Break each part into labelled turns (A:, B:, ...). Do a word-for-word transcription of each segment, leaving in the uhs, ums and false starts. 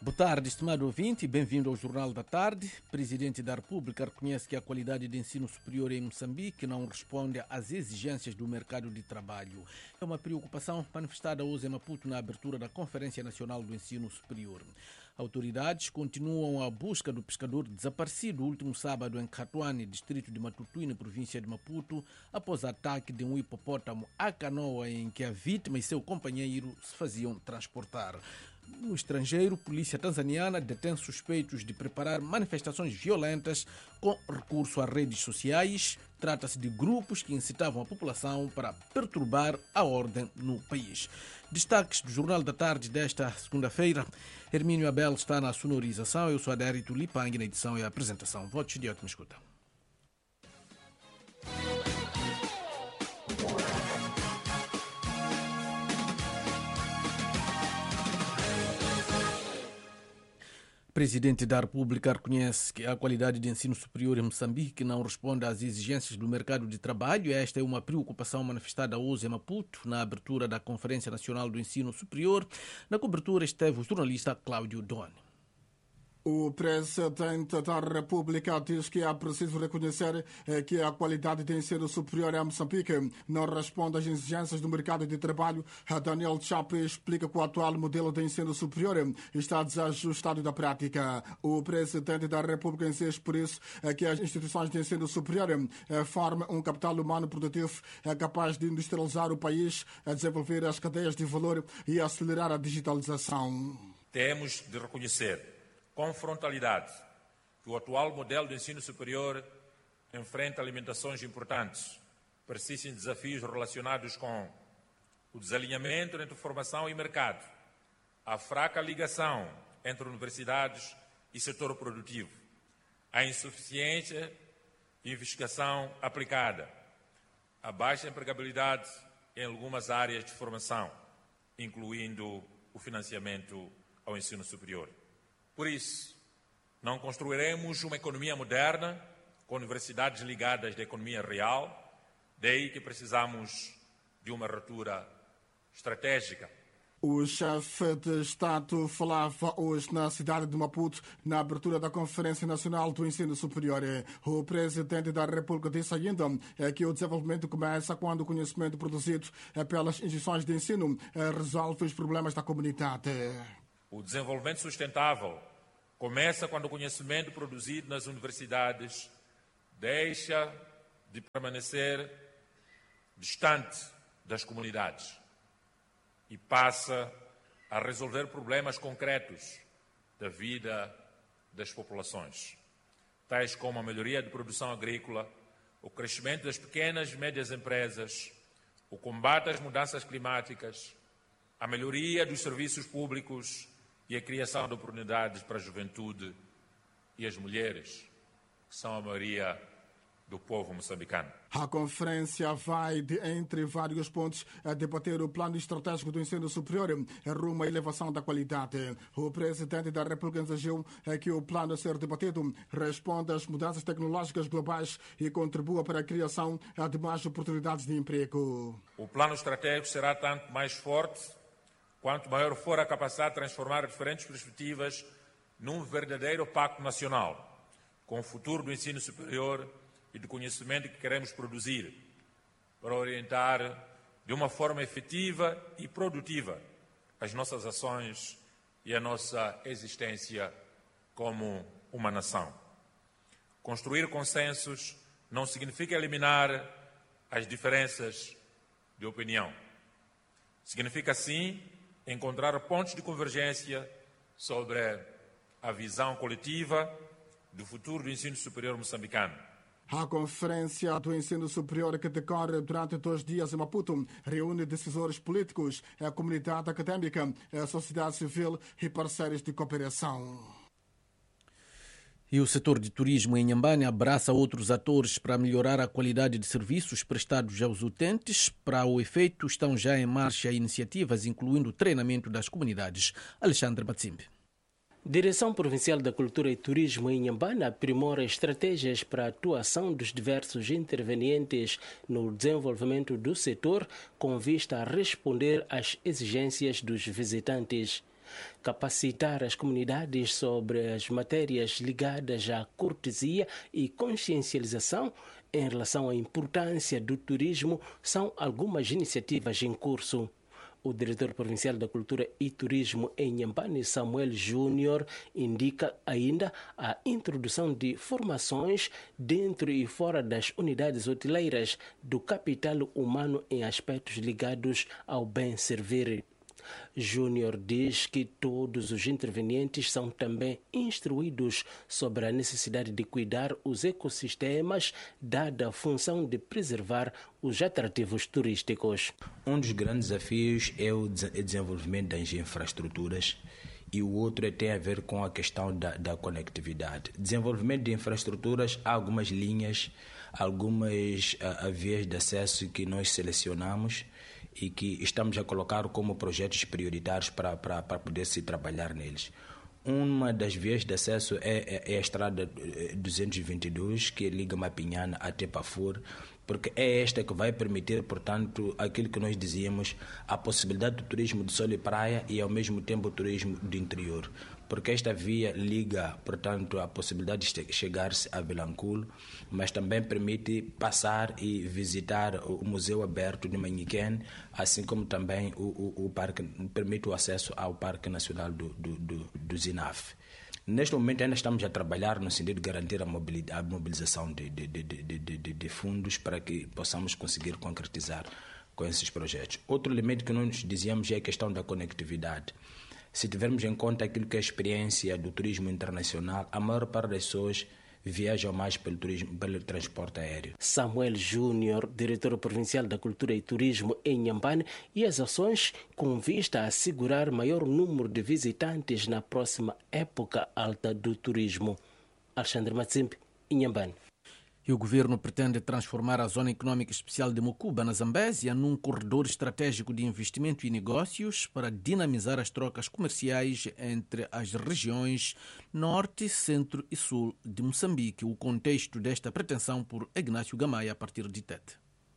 A: Boa tarde, estimado ouvinte, bem-vindo ao Jornal da Tarde. O Presidente da República reconhece que a qualidade de ensino superior em Moçambique não responde às exigências do mercado de trabalho. É uma preocupação manifestada hoje em Maputo na abertura da Conferência Nacional do Ensino Superior. Autoridades continuam a busca do pescador desaparecido último sábado em Catuane, distrito de Matutuine, província de Maputo, após ataque de um hipopótamo à canoa em que a vítima e seu companheiro se faziam transportar. No estrangeiro, polícia tanzaniana detém suspeitos de preparar manifestações violentas com recurso a redes sociais. Trata-se de grupos que incitavam a população para perturbar a ordem no país. Destaques do Jornal da Tarde desta segunda-feira. Hermínio Abel está na sonorização. Eu sou Adérito Lipang na edição e a apresentação. Votos de ótima escuta. O Presidente da República reconhece que a qualidade de ensino superior em Moçambique não responde às exigências do mercado de trabalho. Esta é uma preocupação manifestada hoje em Maputo, na abertura da Conferência Nacional do Ensino Superior. Na cobertura esteve o jornalista Cláudio Doni.
B: O Presidente da República diz que é preciso reconhecer que a qualidade de ensino superior em Moçambique não responde às exigências do mercado de trabalho. Daniel Chape explica que o atual modelo de ensino superior está desajustado da prática. O Presidente da República insiste por isso que as instituições de ensino superior formem um capital humano produtivo capaz de industrializar o país, desenvolver as cadeias de valor e acelerar a digitalização.
C: Temos de reconhecer com frontalidade que o atual modelo de ensino superior enfrenta limitações importantes, persistem desafios relacionados com o desalinhamento entre formação e mercado, a fraca ligação entre universidades e setor produtivo, a insuficiência de investigação aplicada, a baixa empregabilidade em algumas áreas de formação, incluindo o financiamento ao ensino superior. Por isso, não construiremos uma economia moderna com universidades ligadas à economia real, daí que precisamos de uma ruptura estratégica.
B: O chefe de Estado falava hoje na cidade de Maputo, na abertura da Conferência Nacional do Ensino Superior. O Presidente da República disse ainda que o desenvolvimento começa quando o conhecimento produzido pelas instituições de ensino resolve os problemas da comunidade.
C: O desenvolvimento sustentável começa quando o conhecimento produzido nas universidades deixa de permanecer distante das comunidades e passa a resolver problemas concretos da vida das populações, tais como a melhoria de produção agrícola, o crescimento das pequenas e médias empresas, o combate às mudanças climáticas, a melhoria dos serviços públicos e a criação de oportunidades para a juventude e as mulheres, que são a maioria do povo moçambicano.
B: A conferência vai, de, entre vários pontos, a debater o plano estratégico do ensino superior rumo à elevação da qualidade. O Presidente da República exigiu que o plano a ser debatido responda às mudanças tecnológicas globais e contribua para a criação de mais oportunidades de emprego.
C: O plano estratégico será tanto mais forte quanto maior for a capacidade de transformar diferentes perspectivas num verdadeiro pacto nacional, com o futuro do ensino superior e do conhecimento que queremos produzir, para orientar de uma forma efetiva e produtiva as nossas ações e a nossa existência como uma nação. Construir consensos não significa eliminar as diferenças de opinião. Significa, sim, encontrar pontos de convergência sobre a visão coletiva do futuro do ensino superior moçambicano.
B: A Conferência do Ensino Superior, que decorre durante dois dias em Maputo, reúne decisores políticos, a comunidade académica, a sociedade civil e parceiros de cooperação.
A: E o setor de turismo em Inhambane abraça outros atores para melhorar a qualidade de serviços prestados aos utentes. Para o efeito, estão já em marcha iniciativas, incluindo o treinamento das comunidades. Alexandre Batsimbe.
D: Direção Provincial da Cultura e Turismo em Inhambane aprimora estratégias para a atuação dos diversos intervenientes no desenvolvimento do setor, com vista a responder às exigências dos visitantes. Capacitar as comunidades sobre as matérias ligadas à cortesia e consciencialização em relação à importância do turismo são algumas iniciativas em curso. O diretor provincial da Cultura e Turismo em Inhambane, Samuel Júnior, indica ainda a introdução de formações dentro e fora das unidades hoteleiras do capital humano em aspectos ligados ao bem servir. Júnior diz que todos os intervenientes são também instruídos sobre a necessidade de cuidar os ecossistemas, dada a função de preservar os atrativos turísticos.
E: Um dos grandes desafios é o desenvolvimento das infraestruturas e o outro tem a ver com a questão da, da conectividade. Desenvolvimento de infraestruturas, há algumas linhas, algumas uh, vias de acesso que nós selecionamos e que estamos a colocar como projetos prioritários para, para, para poder se trabalhar neles. Uma das vias de acesso é, é, é a estrada duzentos e vinte e dois, que liga Mapinhana até Pafur, porque é esta que vai permitir, portanto, aquilo que nós dizíamos, a possibilidade do turismo de sol e praia e, ao mesmo tempo, o turismo do interior. Porque esta via liga, portanto, a possibilidade de chegar-se a Vilanculo, mas também permite passar e visitar o Museu Aberto de Manhiquén, assim como também o, o, o parque, permite o acesso ao Parque Nacional do, do, do, do Zinaf. Neste momento ainda estamos a trabalhar no sentido de garantir a mobilização de, de, de, de, de, de fundos para que possamos conseguir concretizar com esses projetos. Outro elemento que nós dizíamos é a questão da conectividade. Se tivermos em conta aquilo que é a experiência do turismo internacional, a maior parte das pessoas viajam mais pelo turismo, pelo transporte aéreo.
D: Samuel Júnior, diretor provincial da Cultura e Turismo em Inhambane, e as ações com vista a assegurar maior número de visitantes na próxima época alta do turismo. Alexandre Matsimpe, Inhambane.
A: E o governo pretende transformar a Zona Econômica Especial de Mucuba, na Zambésia, num corredor estratégico de investimento e negócios para dinamizar as trocas comerciais entre as regiões Norte, Centro e Sul de Moçambique. O contexto desta pretensão por Ignácio Gamaia, a partir de Tete.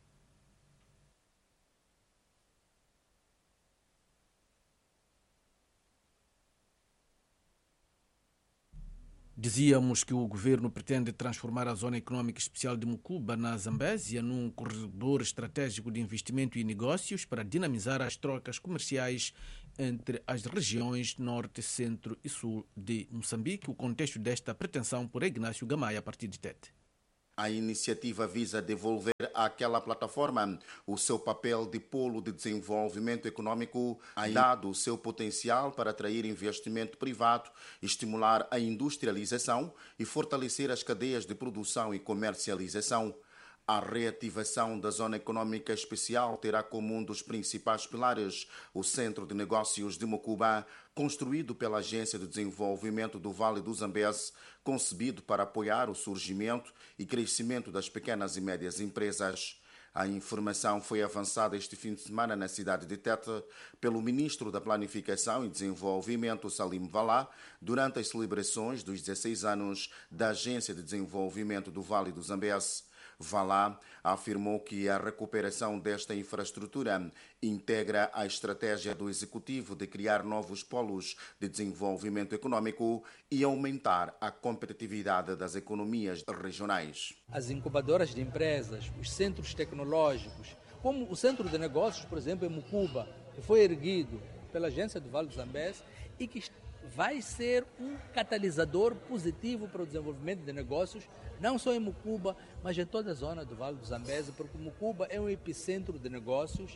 A: Dizíamos que o governo pretende transformar a Zona Econômica Especial de Mucuba, na Zambésia, num corredor estratégico de investimento e negócios para dinamizar as trocas comerciais entre as regiões Norte, Centro e Sul de Moçambique. O contexto desta pretensão por Ignácio Gamaia, a partir de Tete.
F: A iniciativa visa devolver àquela plataforma o seu papel de polo de desenvolvimento econômico, dado o seu potencial para atrair investimento privado, estimular a industrialização e fortalecer as cadeias de produção e comercialização. A reativação da Zona Econômica Especial terá como um dos principais pilares o Centro de Negócios de Mucuba, construído pela Agência de Desenvolvimento do Vale do Zambeze, concebido para apoiar o surgimento e crescimento das pequenas e médias empresas. A informação foi avançada este fim de semana na cidade de Tete pelo ministro da Planificação e Desenvolvimento, Salim Valá, durante as celebrações dos dezesseis anos da Agência de Desenvolvimento do Vale do Zambeze. Valá afirmou que a recuperação desta infraestrutura integra a estratégia do Executivo de criar novos polos de desenvolvimento econômico e aumentar a competitividade das economias regionais.
G: As incubadoras de empresas, os centros tecnológicos, como o Centro de Negócios, por exemplo, em Mucuba, que foi erguido pela Agência do Vale do Zambeze e que vai ser um catalisador positivo para o desenvolvimento de negócios, não só em Mucuba, mas em toda a zona do Vale do Zambeze, porque Mucuba é um epicentro de negócios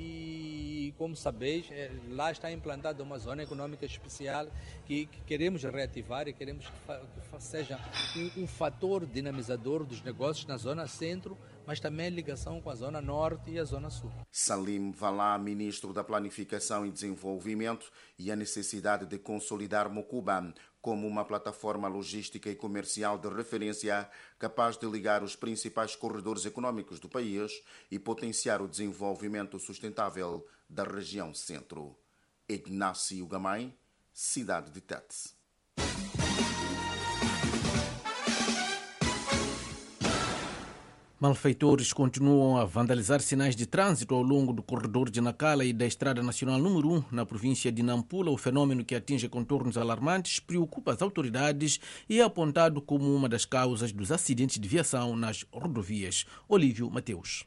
G: e, como sabeis, lá está implantada uma zona econômica especial que, que queremos reativar e queremos que seja um, um fator dinamizador dos negócios na zona centro, mas também em ligação com a zona norte e a zona sul.
F: Salim Valá, ministro da Planificação e Desenvolvimento, e a necessidade de consolidar Mucuba como uma plataforma logística e comercial de referência capaz de ligar os principais corredores econômicos do país e potenciar o desenvolvimento sustentável da região centro. Ignácio Gamay, cidade de Tete.
A: Malfeitores continuam a vandalizar sinais de trânsito ao longo do corredor de Nacala e da Estrada Nacional número um, na província de Nampula. O fenômeno, que atinge contornos alarmantes, preocupa as autoridades e é apontado como uma das causas dos acidentes de viação nas rodovias. Olívio Mateus.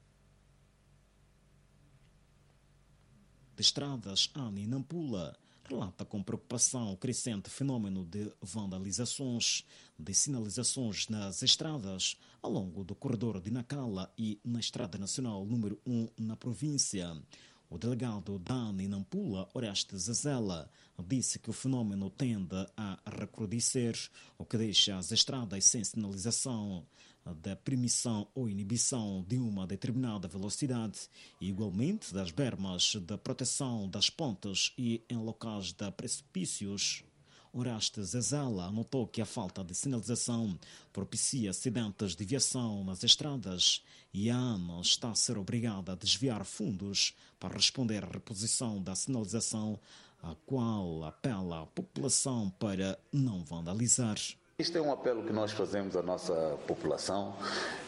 H: De Estradas, Ani Nampula relata com preocupação o crescente fenômeno de vandalizações de sinalizações nas estradas ao longo do corredor de Nacala e na Estrada Nacional número um na província. O delegado Dani Nampula, Orestes Zezela, disse que o fenômeno tende a recrudescer, o que deixa as estradas sem sinalização da permissão ou inibição de uma determinada velocidade e, igualmente, das bermas de proteção das pontes e em locais de precipícios. Orestes Zezela notou que a falta de sinalização propicia acidentes de viação nas estradas e a ANA está a ser obrigada a desviar fundos para responder à reposição da sinalização, a qual apela à população para não vandalizar.
I: Este é um apelo que nós fazemos à nossa população.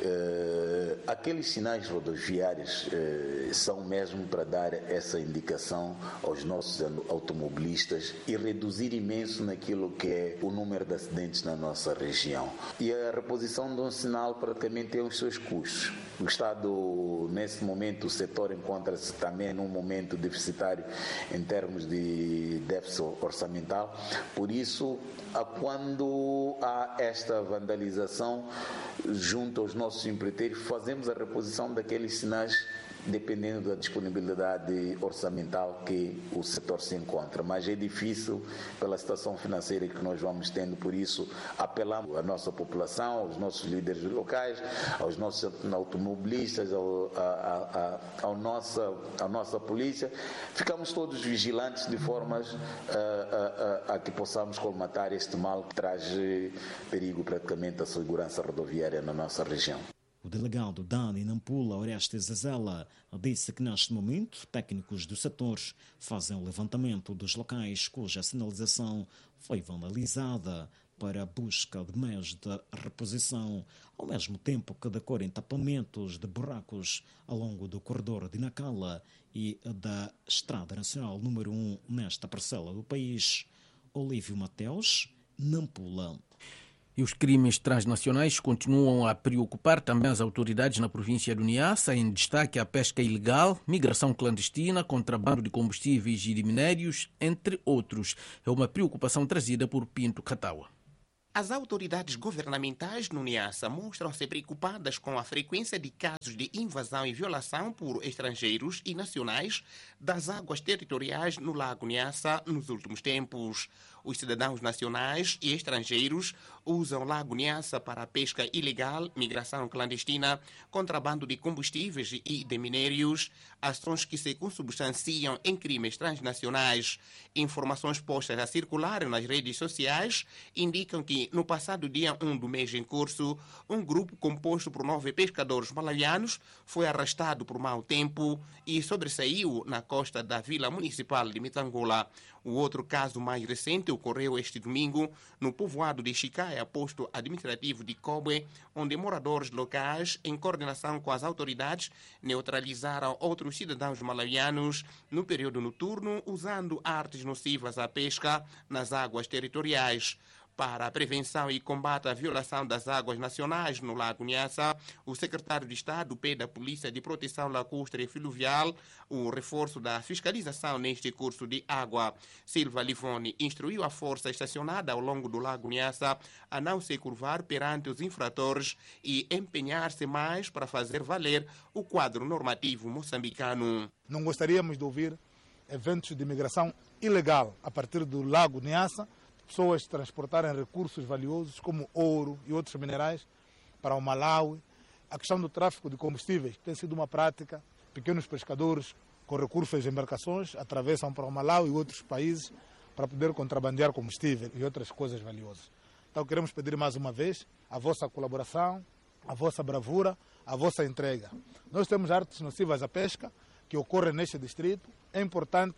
I: Eh, aqueles sinais rodoviários eh, são mesmo para dar essa indicação aos nossos automobilistas e reduzir imenso naquilo que é o número de acidentes na nossa região. E a reposição de um sinal praticamente tem os seus custos. O Estado, nesse momento, o setor encontra-se também num momento deficitário em termos de déficit orçamental. Por isso, a quando há esta vandalização junto aos nossos empreiteiros, fazemos a reposição daqueles sinais dependendo da disponibilidade orçamental que o setor se encontra. Mas é difícil pela situação financeira que nós vamos tendo, por isso apelamos à nossa população, aos nossos líderes locais, aos nossos automobilistas, ao, a, a, a, ao nossa, à nossa polícia. Ficamos todos vigilantes de formas a, a, a, a que possamos colmatar este mal que traz perigo praticamente à segurança rodoviária na nossa região.
H: O delegado Dani Nampula, Orestes Zezela, disse que neste momento técnicos do setor fazem o levantamento dos locais cuja sinalização foi vandalizada para a busca de meios de reposição, ao mesmo tempo que decorrem tapamentos de buracos ao longo do corredor de Nacala e da Estrada Nacional número um nesta parcela do país. Olívio Mateus, Nampula.
A: E os crimes transnacionais continuam a preocupar também as autoridades na província do Niassa, em destaque a pesca ilegal, migração clandestina, contrabando de combustíveis e de minérios, entre outros. É uma preocupação trazida por Pinto Catawa.
J: As autoridades governamentais no Niassa mostram-se preocupadas com a frequência de casos de invasão e violação por estrangeiros e nacionais das águas territoriais no Lago Niassa nos últimos tempos. Os cidadãos nacionais e estrangeiros usam o Lago Niassa para a pesca ilegal, migração clandestina, contrabando de combustíveis e de minérios, ações que se consubstanciam em crimes transnacionais. Informações postas a circular nas redes sociais indicam que, no passado dia um do mês em curso, um grupo composto por nove pescadores malaianos foi arrastado por mau tempo e sobressaiu na costa da Vila Municipal de Mitangola. O outro caso mais recente ocorreu este domingo no povoado de Chicaia, posto administrativo de Kobe, onde moradores locais, em coordenação com as autoridades, neutralizaram outros cidadãos malaianos no período noturno, usando artes nocivas à pesca nas águas territoriais. Para a prevenção e combate à violação das águas nacionais no Lago Niassa, o secretário de Estado pede à Polícia de Proteção Lacustre e Fluvial o reforço da fiscalização neste curso de água. Silva Livoni instruiu a força estacionada ao longo do Lago Niassa a não se curvar perante os infratores e empenhar-se mais para fazer valer o quadro normativo moçambicano.
K: Não gostaríamos de ouvir eventos de imigração ilegal a partir do Lago Niassa, pessoas transportarem recursos valiosos como ouro e outros minerais para o Malawi. A questão do tráfico de combustíveis tem sido uma prática. Pequenos pescadores com recursos de embarcações atravessam para o Malawi e outros países para poder contrabandear combustível e outras coisas valiosas. Então queremos pedir mais uma vez a vossa colaboração, a vossa bravura, a vossa entrega. Nós temos artes nocivas à pesca que ocorrem neste distrito. É importante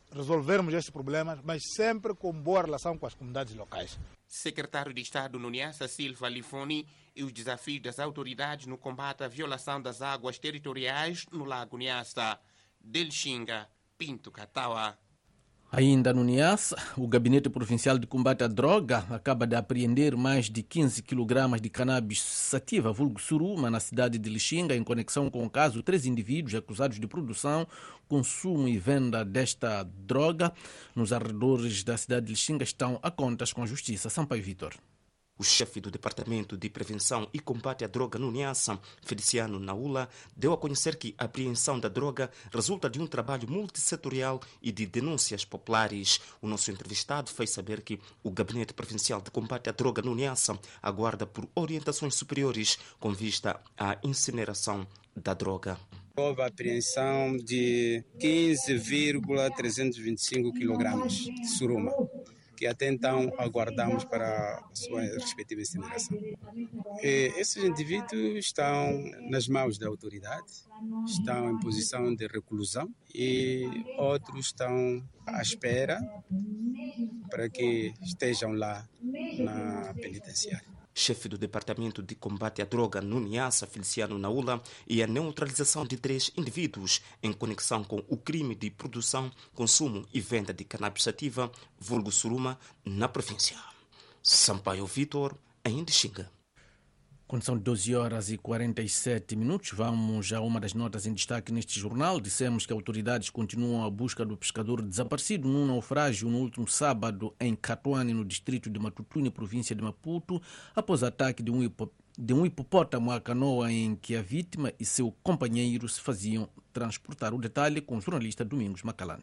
K: resolvermos estes problemas, mas sempre com boa relação com as comunidades locais.
J: Secretário de Estado no Niassa, Silva Lifoni, e os desafios das autoridades no combate à violação das águas territoriais no Lago Niassa. Delxinga, Pinto Catawa.
A: Ainda no Niassa, o Gabinete Provincial de Combate à Droga acaba de apreender mais de quinze quilogramas de cannabis sativa, vulgo suruma, na cidade de Lixinga, em conexão com o caso de três indivíduos acusados de produção, consumo e venda desta droga. Nos arredores da cidade de Lixinga estão a contas com a Justiça. Sampaio Vitor.
L: O chefe do Departamento de Prevenção e Combate à Droga no Niassa, Feliciano Naula, deu a conhecer que a apreensão da droga resulta de um trabalho multissetorial e de denúncias populares. O nosso entrevistado fez saber que o Gabinete Provincial de Combate à Droga no Niassa aguarda por orientações superiores com vista à incineração da droga.
M: Houve a apreensão de quinze vírgula trezentos e vinte e cinco quilogramas de suruma, que até então aguardamos para a sua respectiva incineração. E esses indivíduos estão nas mãos da autoridade, estão em posição de reclusão e outros estão à espera para que estejam lá na penitenciária.
L: Chefe do Departamento de Combate à Droga no Niassa, Feliciano Naula, e a neutralização de três indivíduos em conexão com o crime de produção, consumo e venda de cannabis sativa, vulgo suruma, na província. Sampaio Vitor, em Lixinga.
A: Quando são doze horas e quarenta e sete minutos, vamos a uma das notas em destaque neste jornal. Dissemos que autoridades continuam a busca do pescador desaparecido num naufrágio no último sábado em Catuane, no distrito de Matutuni, província de Maputo, após ataque de um, hipo, de um hipopótamo à canoa em que a vítima e seu companheiro se faziam transportar. O detalhe com o jornalista Domingos Macalane.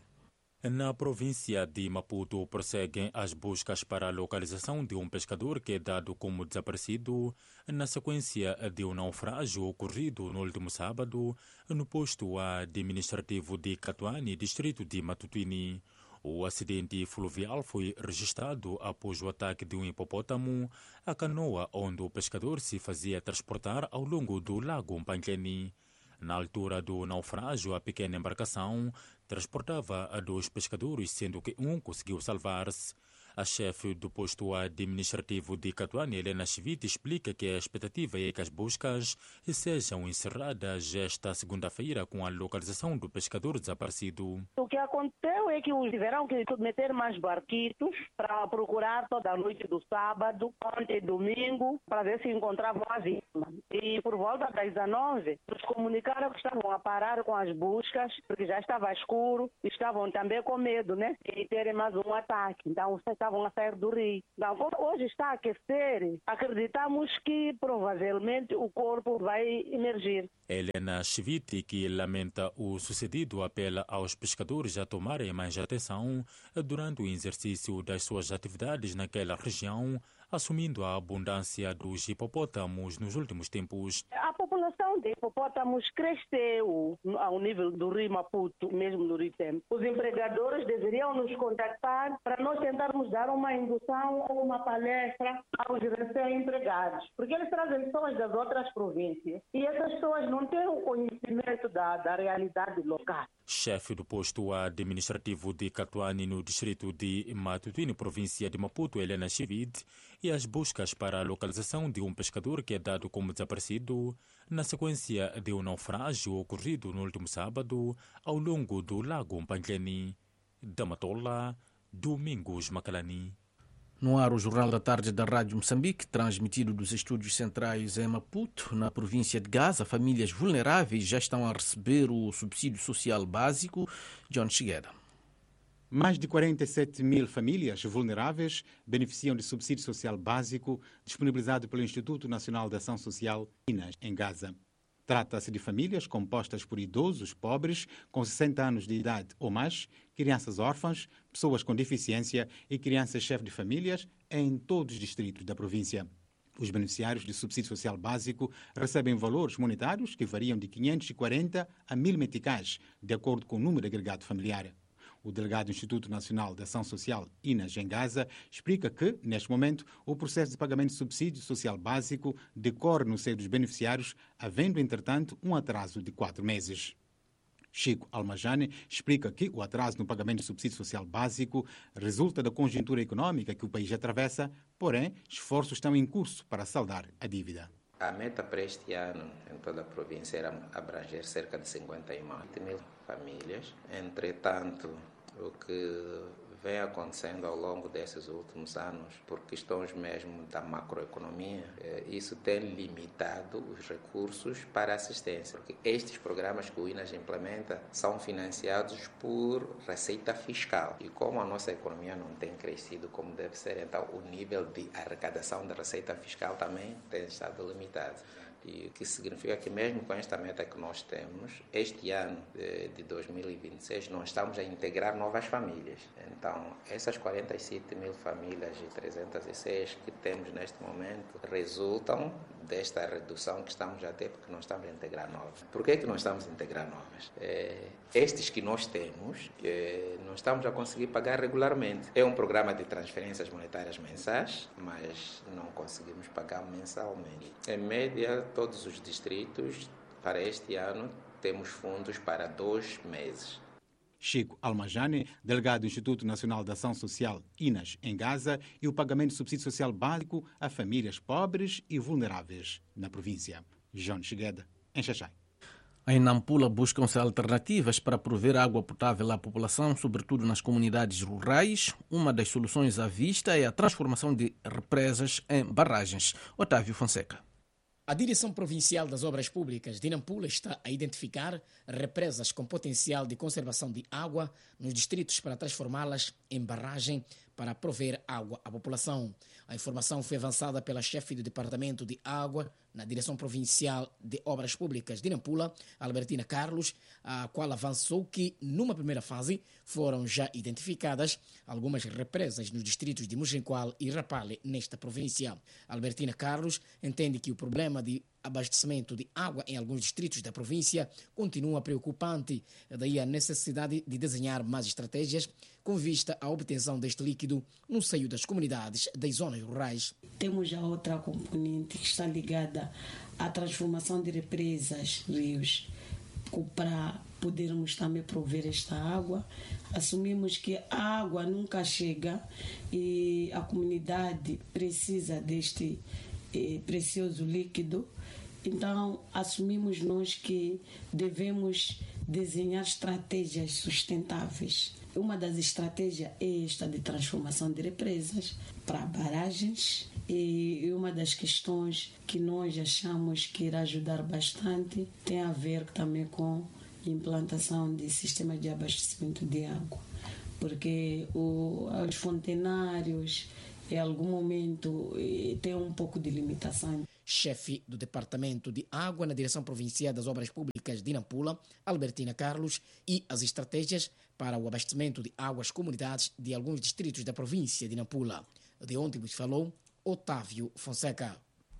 N: Na província de Maputo, prosseguem as buscas para a localização de um pescador que é dado como desaparecido na sequência de um naufrágio ocorrido no último sábado no posto administrativo de Catuane, distrito de Matutini. O acidente fluvial foi registrado após o ataque de um hipopótamo à canoa onde o pescador se fazia transportar ao longo do lago Mpankleni. Na altura do naufrágio, a pequena embarcação transportava a dois pescadores, sendo que um conseguiu salvar-se. A chefe do posto administrativo de Catuane, Helena Chivite, explica que a expectativa é que as buscas sejam encerradas esta segunda-feira com a localização do pescador desaparecido.
O: O que aconteceu é que tiveram que meter mais barquitos para procurar toda a noite do sábado, ontem e domingo, para ver se encontravam a vítima. E por volta das dezenove, nos comunicaram que estavam a parar com as buscas, porque já estava escuro, e estavam também com medo, né, de terem mais um ataque. Então, estavam a sair do rio. Então, como hoje está a aquecer, acreditamos que provavelmente o corpo vai emergir.
N: Helena Chivite, que lamenta o sucedido, apela aos pescadores a tomarem mais atenção durante o exercício das suas atividades naquela região, assumindo a abundância dos hipopótamos nos últimos tempos.
O: A população de hipopótamos cresceu ao nível do rio Maputo, mesmo no rio Tempo. Os empregadores deveriam nos contactar para nós tentarmos dar uma indução ou uma palestra aos recém-empregados, porque eles trazem pessoas das outras províncias e essas pessoas não têm o conhecimento da, da realidade local.
N: Chefe do posto administrativo de Catuane, no distrito de Matutini, província de Maputo, Helena Chivite, e as buscas para a localização de um pescador que é dado como desaparecido na sequência de um naufrágio ocorrido no último sábado ao longo do lago Mpankleni. Da Matola, Domingos Macalani.
A: No ar, o Jornal da Tarde da Rádio Moçambique, transmitido dos estúdios centrais em Maputo, na província de Gaza, famílias vulneráveis já estão a receber o subsídio social básico. John Chiguera.
P: Mais de quarenta e sete mil famílias vulneráveis beneficiam de subsídio social básico disponibilizado pelo Instituto Nacional de Ação Social, I N A S, em Gaza. Trata-se de famílias compostas por idosos pobres com sessenta anos de idade ou mais, crianças órfãs, pessoas com deficiência e crianças-chefe de famílias em todos os distritos da província. Os beneficiários de subsídio social básico recebem valores monetários que variam de quinhentos e quarenta a mil meticais, de acordo com o número agregado familiar. O delegado do Instituto Nacional de Ação Social, I N A S, em Gaza, explica que, neste momento, o processo de pagamento de subsídio social básico decorre no seio dos beneficiários, havendo, entretanto, um atraso de quatro meses. Chico Almajane explica que o atraso no pagamento do subsídio social básico resulta da conjuntura econômica que o país atravessa, porém, esforços estão em curso para saldar a dívida.
Q: A meta para este ano em toda a província era abranger cerca de cinquenta e mil famílias. Entretanto, o que vem acontecendo ao longo desses últimos anos, por questões mesmo da macroeconomia, isso tem limitado os recursos para assistência, porque estes programas que o INAS implementa são financiados por receita fiscal, e como a nossa economia não tem crescido como deve ser, então o nível de arrecadação da receita fiscal também tem estado limitado. E o que significa que mesmo com esta meta que nós temos, este ano de, de dois mil e vinte e seis, nós estamos a integrar novas famílias. Então, essas quarenta e sete mil famílias e trezentas e seis que temos neste momento resultam desta redução que estamos a ter, porque nós estamos a integrar novas. Por que é que nós estamos a integrar novas? É, estes que nós temos, é, nós estamos a conseguir pagar regularmente. É um programa de transferências monetárias mensais, mas não conseguimos pagar mensalmente. Em média, todos os distritos, para este ano, temos fundos para dois meses.
P: Chico Almajane, delegado do Instituto Nacional de Ação Social, INAS, em Gaza, e o pagamento do subsídio social básico a famílias pobres e vulneráveis na província. João Chegueda, em Xaxai.
A: Em Nampula buscam-se alternativas para prover água potável à população, sobretudo nas comunidades rurais. Uma das soluções à vista é a transformação de represas em barragens. Otávio Fonseca.
R: A Direção Provincial das Obras Públicas de Nampula está a identificar represas com potencial de conservação de água nos distritos para transformá-las em barragem para prover água à população. A informação foi avançada pela chefe do Departamento de Água na Direção Provincial de Obras Públicas de Nampula, Albertina Carlos, a qual avançou que, numa primeira fase, foram já identificadas algumas represas nos distritos de Mujenqual e Rapale, nesta província. Albertina Carlos entende que o problema de abastecimento de água em alguns distritos da província continua preocupante, daí a necessidade de desenhar mais estratégias com vista à obtenção deste líquido no seio das comunidades das zonas rurais.
S: Temos a outra componente que está ligada à transformação de represas, rios, para podermos também prover esta água. Assumimos que a água nunca chega e a comunidade precisa deste eh, precioso líquido. Então, assumimos nós que devemos desenhar estratégias sustentáveis. Uma das estratégias é esta de transformação de represas para barragens, e uma das questões que nós achamos que irá ajudar bastante tem a ver também com a implantação de sistemas de abastecimento de água, porque o, os fontenários em algum momento tem um pouco de limitação.
R: Chefe do Departamento de Água na Direção Provincial das Obras Públicas de Nampula, Albertina Carlos, e as estratégias para o abastecimento de água às comunidades de alguns distritos da província de Nampula. De onde vos falou Otávio Fonseca.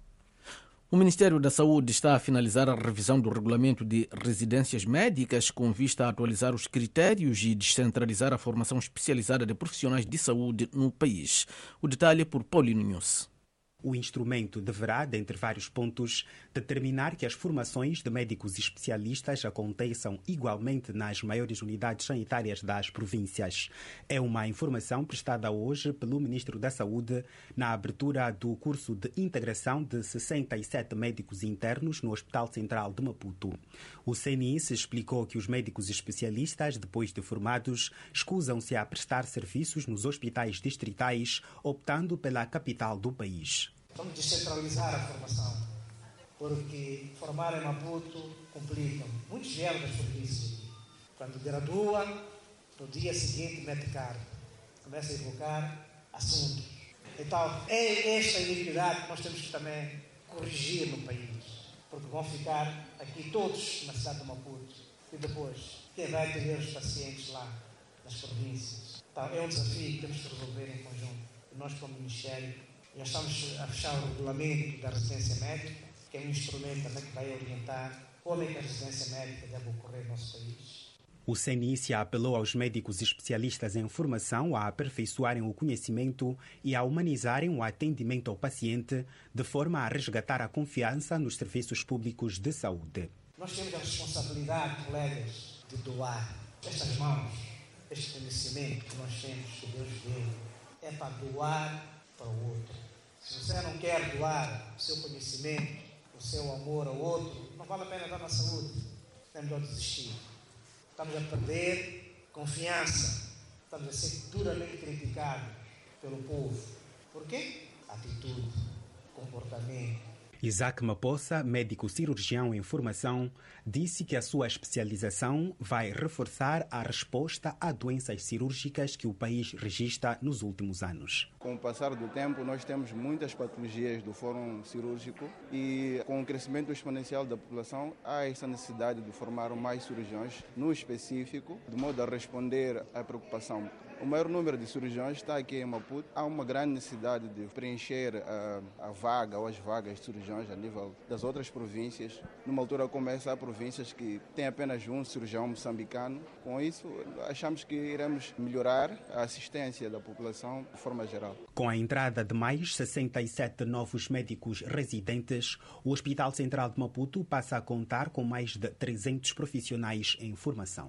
A: O Ministério da Saúde está a finalizar a revisão do regulamento de residências médicas com vista a atualizar os critérios e descentralizar a formação especializada de profissionais de saúde no país. O detalhe é por Paulino Nunes.
T: O instrumento deverá, dentre vários pontos, determinar que as formações de médicos especialistas aconteçam igualmente nas maiores unidades sanitárias das províncias. É uma informação prestada hoje pelo Ministro da Saúde na abertura do curso de integração de sessenta e sete médicos internos no Hospital Central de Maputo. O C N I S explicou que os médicos especialistas, depois de formados, escusam-se a prestar serviços nos hospitais distritais, optando pela capital do país.
U: Vamos descentralizar a formação, porque formar em Maputo complica. Muitos vieram das províncias. Quando gradua, no dia seguinte mete carga, começa a evocar assuntos. Então, é esta iniquidade que nós temos que também corrigir no país, porque vão ficar aqui todos na cidade de Maputo. E depois, quem vai atender os pacientes lá, nas províncias? Então, é um desafio que temos que resolver em conjunto. E nós, como Ministério, já estamos a fechar o regulamento da residência médica, que é um instrumento também que vai orientar como é que a residência médica deve ocorrer no nosso país.
T: O C N I S apelou aos médicos especialistas em formação a aperfeiçoarem o conhecimento e a humanizarem o atendimento ao paciente, de forma a resgatar a confiança nos serviços públicos de saúde.
U: Nós temos a responsabilidade, colegas, de doar. Estas mãos, este conhecimento que nós temos, que Deus deu, é para doar para o outro. Se você não quer doar o seu conhecimento, o seu amor ao outro, não vale a pena dar na saúde. É melhor desistir. Estamos a perder confiança. Estamos a ser duramente criticados pelo povo. Por quê? Atitude, comportamento.
T: Isaac Mapossa, médico cirurgião em formação, disse que a sua especialização vai reforçar a resposta a doenças cirúrgicas que o país registra nos últimos anos.
C: Com o passar do tempo, nós temos muitas patologias do fórum cirúrgico e com o crescimento exponencial da população, há essa necessidade de formar mais cirurgiões no específico, de modo a responder à preocupação. O maior número de cirurgiões está aqui em Maputo. Há uma grande necessidade de preencher a, a vaga ou as vagas de cirurgiões a nível das outras províncias. Numa altura como essa, há províncias que têm apenas um cirurgião moçambicano. Com isso, achamos que iremos melhorar a assistência da população de forma geral.
T: Com a entrada de mais sessenta e sete novos médicos residentes, o Hospital Central de Maputo passa a contar com mais de trezentos profissionais em formação.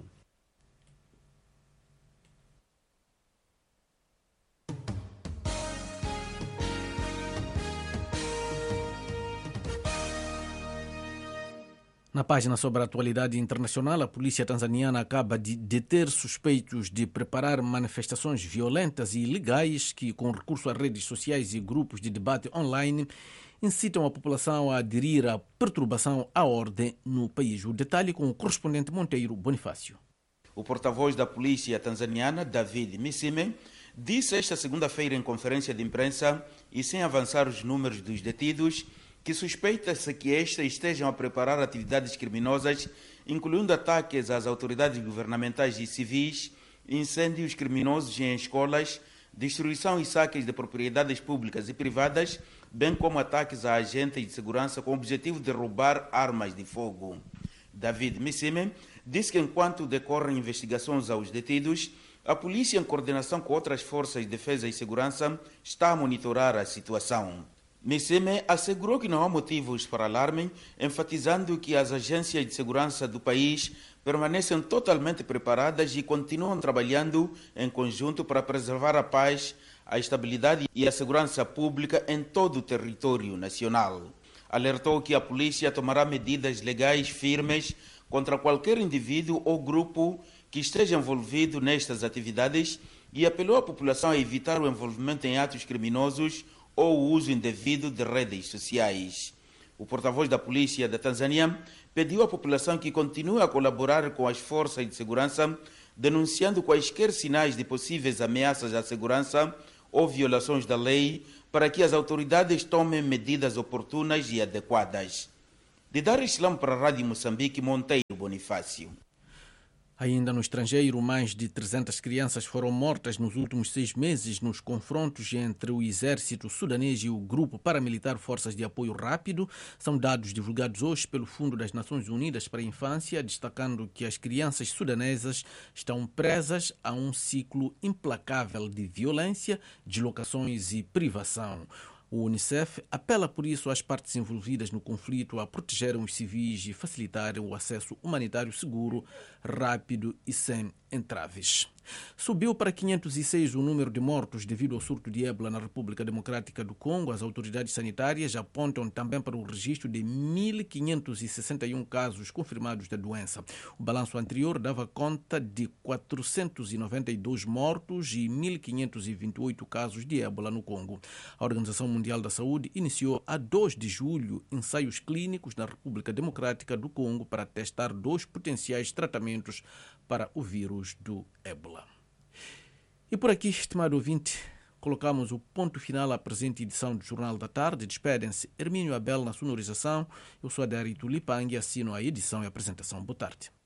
A: Na página sobre a atualidade internacional, a polícia tanzaniana acaba de deter suspeitos de preparar manifestações violentas e ilegais que, com recurso a redes sociais e grupos de debate online, incitam a população a aderir à perturbação à ordem no país. O detalhe com o correspondente Monteiro Bonifácio.
V: O porta-voz da polícia tanzaniana, David Misime, disse esta segunda-feira em conferência de imprensa, e sem avançar os números dos detidos, que suspeita-se que estes estejam a preparar atividades criminosas, incluindo ataques às autoridades governamentais e civis, incêndios criminosos em escolas, destruição e saques de propriedades públicas e privadas, bem como ataques a agentes de segurança com o objetivo de roubar armas de fogo. David Misime disse que enquanto decorrem investigações aos detidos, a polícia, em coordenação com outras forças de defesa e segurança, está a monitorar a situação. Misime assegurou que não há motivos para alarme, enfatizando que as agências de segurança do país permanecem totalmente preparadas e continuam trabalhando em conjunto para preservar a paz, a estabilidade e a segurança pública em todo o território nacional. Alertou que a polícia tomará medidas legais firmes contra qualquer indivíduo ou grupo que esteja envolvido nestas atividades e apelou à população a evitar o envolvimento em atos criminosos ou o uso indevido de redes sociais. O porta-voz da polícia da Tanzânia pediu à população que continue a colaborar com as forças de segurança, denunciando quaisquer sinais de possíveis ameaças à segurança ou violações da lei, para que as autoridades tomem medidas oportunas e adequadas. De Dar es Salaam para a Rádio Moçambique, Monteiro Bonifácio.
A: Ainda no estrangeiro, mais de trezentas crianças foram mortas nos últimos seis meses nos confrontos entre o exército sudanês e o grupo paramilitar Forças de Apoio Rápido. São dados divulgados hoje pelo Fundo das Nações Unidas para a Infância, destacando que as crianças sudanesas estão presas a um ciclo implacável de violência, deslocações e privação. O Unicef apela, por isso, às partes envolvidas no conflito a protegerem os civis e facilitarem o acesso humanitário seguro, rápido e sem entraves. Subiu para quinhentos e seis o número de mortos devido ao surto de ébola na República Democrática do Congo. As autoridades sanitárias apontam também para o registro de mil quinhentos e sessenta e um casos confirmados da doença. O balanço anterior dava conta de quatrocentos e noventa e dois mortos e mil quinhentos e vinte e oito casos de ébola no Congo. A Organização Mundial da Saúde iniciou a dois de julho ensaios clínicos na República Democrática do Congo para testar dois potenciais tratamentos para o vírus do ébola. E por aqui, estimado ouvinte, colocamos o ponto final à presente edição do Jornal da Tarde. Despedem-se Hermínio Abel na sonorização. Eu sou Adarito Lipang e assino a edição e a apresentação. Boa tarde.